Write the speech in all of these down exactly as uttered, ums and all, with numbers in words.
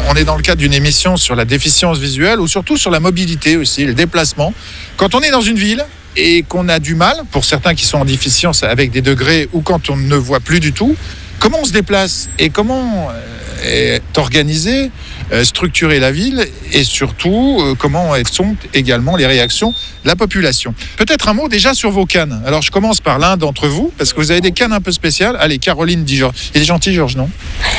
on est dans le cadre d'une émission sur la déficience visuelle ou surtout sur la mobilité aussi, le déplacement. Quand on est dans une ville et qu'on a du mal, pour certains qui sont en déficience avec des degrés ou quand on ne voit plus du tout, comment on se déplace et comment est organisée, structurer la ville et surtout comment sont également les réactions de la population. Peut-être un mot déjà sur vos cannes. Alors je commence par l'un d'entre vous parce que vous avez des cannes un peu spéciales. Allez, Caroline dit Georges. Il est gentil Georges, non?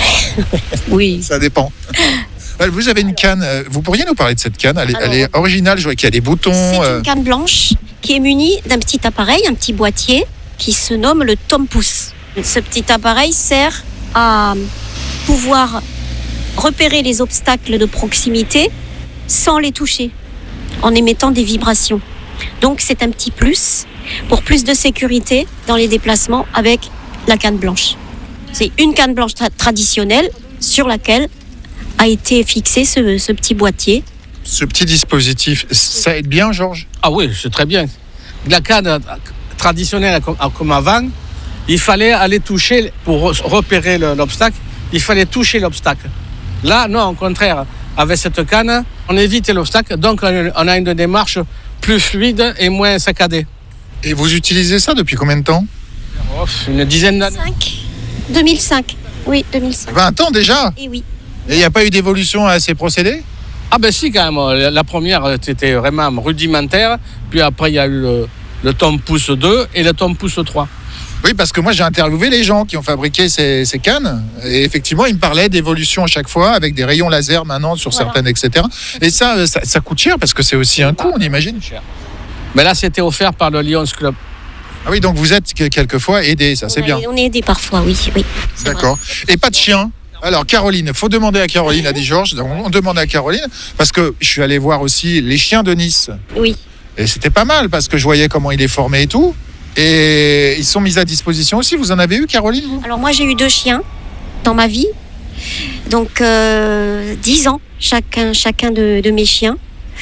Oui. Ça dépend. Vous avez une canne, vous pourriez nous parler de cette canne? Elle est, Alors, elle est originale, je vois qu'il y a des boutons. C'est une canne blanche qui est munie d'un petit appareil, un petit boîtier qui se nomme le tome-pouce. Ce petit appareil sert à pouvoir repérer les obstacles de proximité sans les toucher, en émettant des vibrations. Donc c'est un petit plus pour plus de sécurité dans les déplacements avec la canne blanche. C'est une canne blanche tra- traditionnelle sur laquelle a été fixé ce, ce petit boîtier. Ce petit dispositif, ça aide bien, Georges? Ah oui, c'est très bien. La canne traditionnelle comme avant, il fallait aller toucher, pour repérer l'obstacle, il fallait toucher l'obstacle. Là, non, au contraire, avec cette canne, on évite l'obstacle, donc on a une démarche plus fluide et moins saccadée. Et vous utilisez ça depuis combien de temps? Oh, une dizaine d'années. deux mille cinq. Oui, deux mille cinq. vingt ans déjà? Et oui. Et il n'y a pas eu d'évolution à ces procédés? Ah ben si, quand même. La première, c'était vraiment rudimentaire. Puis après, il y a eu le, le tome-pouce deux et le tome-pouce trois. Oui, parce que moi, j'ai interviewé les gens qui ont fabriqué ces, ces cannes. Et effectivement, ils me parlaient d'évolution à chaque fois, avec des rayons laser maintenant sur voilà. certaines, et cetera. Et ça, ça, ça coûte cher, parce que c'est aussi un coût, on imagine. Cher. Mais là, c'était offert par le Lions Club. Ah oui, donc vous êtes quelquefois aidé, ça, c'est on bien. On est aidé parfois, oui. oui D'accord. Et pas de chien? Alors Caroline, il faut demander à Caroline, a dit Georges, on demande à Caroline, parce que je suis allé voir aussi les chiens de Nice. Oui. Et c'était pas mal, parce que je voyais comment il est formé et tout. Et ils sont mis à disposition aussi. Vous en avez eu, Caroline, vous? Alors moi, j'ai eu deux chiens dans ma vie. Donc, euh, dix ans, chacun, chacun de, de mes chiens.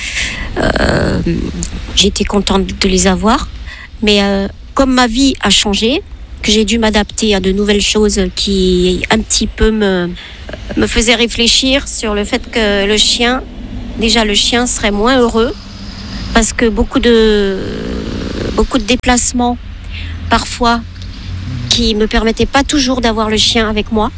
Euh, j'étais contente de les avoir. Mais euh, comme ma vie a changé, que j'ai dû m'adapter à de nouvelles choses qui un petit peu me, me faisaient réfléchir sur le fait que le chien, déjà le chien serait moins heureux parce que beaucoup de, beaucoup de déplacements parfois qui me permettaient pas toujours d'avoir le chien avec moi.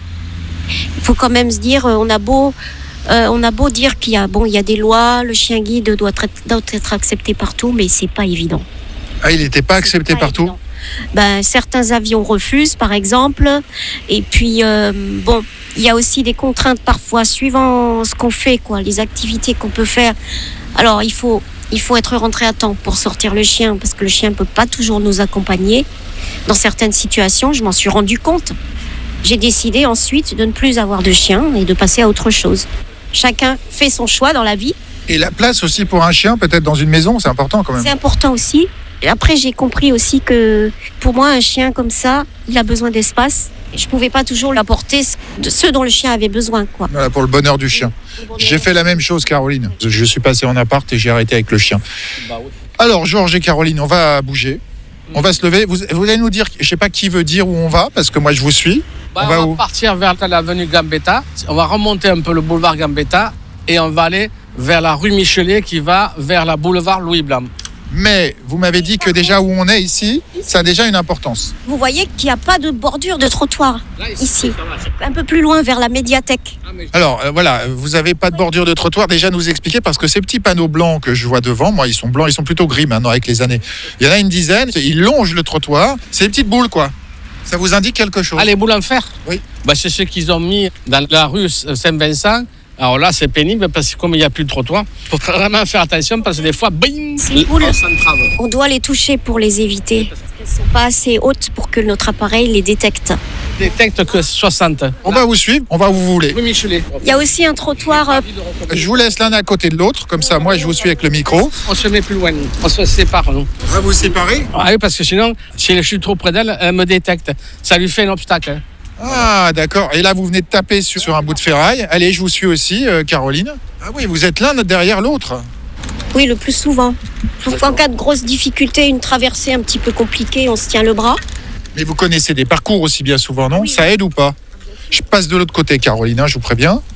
Il faut quand même se dire, on a beau, euh, on a beau dire qu'il y a, bon, il y a des lois, le chien guide doit être, doit être accepté partout, mais c'est pas évident. Ah, il n'était pas accepté pas partout? Évident. Ben, certains avions refusent, par exemple. Et puis, euh, bon, il y a aussi des contraintes parfois suivant ce qu'on fait, quoi, les activités qu'on peut faire. Alors, il faut, il faut être rentré à temps pour sortir le chien, parce que le chien ne peut pas toujours nous accompagner. Dans certaines situations, je m'en suis rendu compte. J'ai décidé ensuite de ne plus avoir de chien et de passer à autre chose. Chacun fait son choix dans la vie. Et la place aussi pour un chien, peut-être dans une maison, c'est important quand même. C'est important aussi. Après, j'ai compris aussi que pour moi, un chien comme ça, il a besoin d'espace. Je ne pouvais pas toujours lui apporter ce dont le chien avait besoin, quoi. Voilà, pour le bonheur du chien. Bonheur. J'ai fait la même chose, Caroline. Je suis passé en appart et j'ai arrêté avec le chien. Alors, Georges et Caroline, on va bouger. On va se lever. Vous, vous allez nous dire, je ne sais pas qui veut dire où on va, parce que moi, je vous suis. Bah, on on va, va où partir vers l'avenue Gambetta. On va remonter un peu le boulevard Gambetta et on va aller vers la rue Michelet qui va vers la boulevard Louis Blanc. Mais vous m'avez dit que déjà où on est ici, ça a déjà une importance. Vous voyez qu'il n'y a pas de bordure de trottoir Là, ici. ici. Un peu plus loin vers la médiathèque. Alors euh, voilà, vous n'avez pas de bordure de trottoir. Déjà nous expliquer, parce que ces petits panneaux blancs que je vois devant, moi ils sont blancs, ils sont plutôt gris maintenant avec les années. Il y en a une dizaine, ils longent le trottoir. C'est des petites boules quoi. Ça vous indique quelque chose? Ah, les boules en fer? Oui. Bah, c'est ce qu'ils ont mis dans la rue Saint-Vincent. Alors là, c'est pénible parce que comme il n'y a plus de trottoir, il faut vraiment faire attention parce que des fois, bing, ces boules, on s'entrave. On doit les toucher pour les éviter. Parce qu'elles ne sont pas assez hautes pour que notre appareil les détecte. Détecte que soixante. On va vous suivre, on va où vous voulez. Oui, Michelet. Il y a aussi un trottoir. Je vous laisse l'un à côté de l'autre, comme ça moi je vous suis avec le micro. On se met plus loin, on se sépare nous. On va vous séparer? Ah oui, parce que sinon, si je suis trop près d'elle, elle me détecte. Ça lui fait un obstacle. Ah d'accord, et là vous venez de taper sur, sur un bout de ferraille. Allez, je vous suis aussi, euh, Caroline. Ah oui, vous êtes l'un derrière l'autre. Oui, le plus souvent. En cas de grosse difficulté, une traversée un petit peu compliquée, on se tient le bras. Mais vous connaissez des parcours aussi bien souvent, non? Oui. Ça aide ou pas? Je passe de l'autre côté, Caroline, hein, je vous préviens.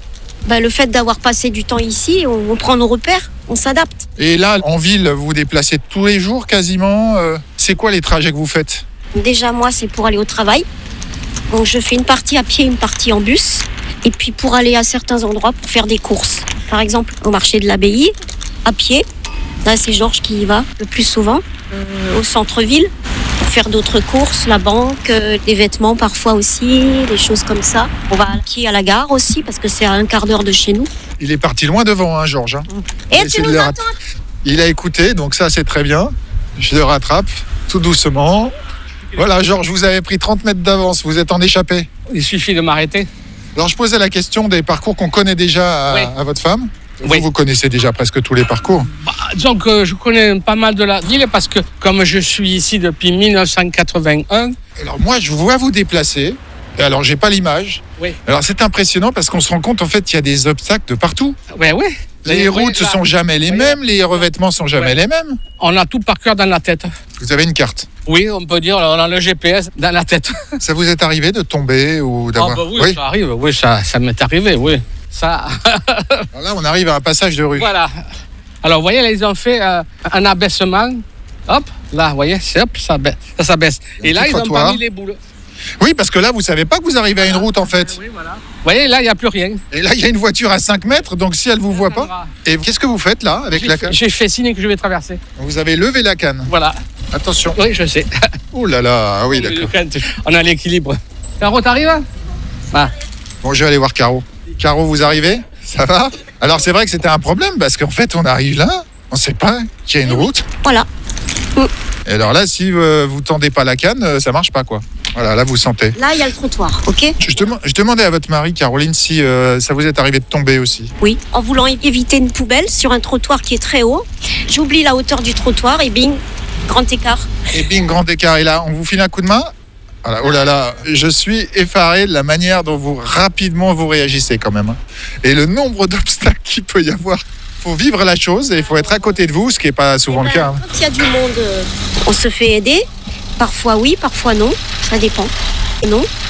Bah, le fait d'avoir passé du temps ici, on, on prend nos repères, on s'adapte. Et là, en ville, vous vous déplacez tous les jours quasiment. euh, C'est quoi les trajets que vous faites? Déjà, moi, c'est pour aller au travail. Donc, je fais une partie à pied, une partie en bus. Et puis, pour aller à certains endroits, pour faire des courses. Par exemple, au marché de l'Abbaye, à pied. Là, c'est Georges qui y va le plus souvent. Euh, au centre-ville, pour faire d'autres courses, la banque, euh, des vêtements parfois aussi, des choses comme ça. On va à pied à la gare aussi, parce que c'est à un quart d'heure de chez nous. Il est parti loin devant, hein, Georges. hein. Et Essayez tu de nous le attends. Il a écouté, donc ça c'est très bien. Je le rattrape tout doucement. Voilà, Georges, vous avez pris trente mètres d'avance, vous êtes en échappé. Il suffit de m'arrêter. Alors je posais la question des parcours qu'on connaît déjà à, Oui. à votre femme. Vous, Oui. vous connaissez déjà presque tous les parcours. Bah, disons que je connais pas mal de la ville parce que comme je suis ici depuis mille neuf cent quatre-vingt-un, Alors moi, je vois vous déplacer. Et alors, j'ai pas l'image. Oui. Alors c'est impressionnant parce qu'on se rend compte en fait qu'il y a des obstacles de partout. ouais, ouais. Les Oui, routes ne là, sont jamais les oui. mêmes, les revêtements sont jamais Ouais. les mêmes. On a tout par cœur dans la tête. Vous avez une carte. Oui, on peut dire, on a le G P S dans la tête. Ça vous est arrivé de tomber ou Ah d'avoir bah oui, ça arrive, oui, ça, ça m'est arrivé, oui. Ça, Alors là, on arrive à un passage de rue. voilà. Alors, vous voyez, là, ils ont fait euh, un abaissement. Hop, là, vous voyez, c'est hop, ça, baisse, ça s'abaisse. Un Et là, petit ils ont trottoir. pas mis les boules. Oui, parce que là, vous savez pas que vous arrivez à une route en fait. Oui, voilà. Vous voyez, là, il n'y a plus rien. Et là, il y a une voiture à cinq mètres, donc si elle vous voit pas. Et qu'est-ce que vous faites là avec J'ai la fait, canne? j'ai fait signe que je vais traverser. Vous avez levé la canne. Voilà. Attention. Oui, je sais. Oh là là, ah oui, d'accord. On a l'équilibre. Caro, t'arrives? Ah. Bon, je vais aller voir Caro. Caro, vous arrivez? Ça va? Alors, c'est vrai que c'était un problème parce qu'en fait, on arrive là, on sait pas qu'il y a une route. Voilà. Et alors là, si euh, vous tendez pas la canne, euh, ça marche pas quoi. Voilà, là, vous sentez. Là, il y a le trottoir, ok? Je, dem- je demandais à votre mari, Caroline, si euh, ça vous est arrivé de tomber aussi. Oui. En voulant éviter une poubelle sur un trottoir qui est très haut, j'oublie la hauteur du trottoir et bing, grand écart. Et bing, grand écart. Et là, on vous file un coup de main. Voilà. Oh là là, je suis effaré de la manière dont vous rapidement vous réagissez quand même. hein. Et le nombre d'obstacles qu'il peut y avoir. Il faut vivre la chose et il faut être à côté de vous, ce qui n'est pas souvent Eh le ben, cas. hein. Quand il y a du monde, euh, on se fait aider. Parfois oui, parfois non. Ça dépend. Et non.